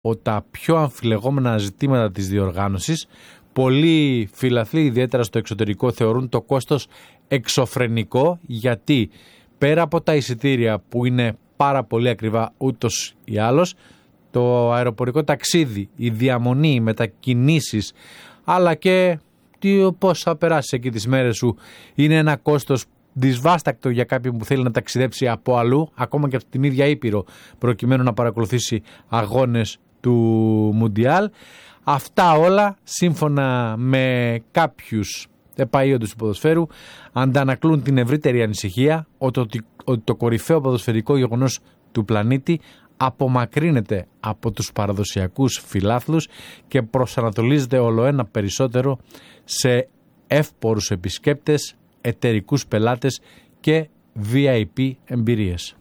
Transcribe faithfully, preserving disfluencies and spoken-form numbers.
από τα πιο αμφιλεγόμενα ζητήματα της διοργάνωσης. Πολλοί φιλαθλοί, ιδιαίτερα στο εξωτερικό, θεωρούν το κόστος εξωφρενικό, γιατί πέρα από τα εισιτήρια που είναι πάρα πολύ ακριβά ούτως ή άλλως, το αεροπορικό ταξίδι, η διαμονή, οι μετακινήσεις, αλλά και τι, πώς θα περάσεις εκεί τις μέρες σου, είναι ένα κόστος δυσβάστακτο για κάποιον που θέλει να ταξιδέψει από αλλού, ακόμα και από την ίδια Ήπειρο, προκειμένου να παρακολουθήσει αγώνες του Μουντιάλ. Αυτά όλα, σύμφωνα με κάποιους επαΐοντες του ποδοσφαίρου, αντανακλούν την ευρύτερη ανησυχία ότι το κορυφαίο ποδοσφαιρικό γεγονός του πλανήτη απομακρύνεται από τους παραδοσιακούς φιλάθλους και προσανατολίζεται ολοένα περισσότερο σε εύπορους επισκέπτες, εταιρικούς πελάτες και βι άι πι εμπειρίες.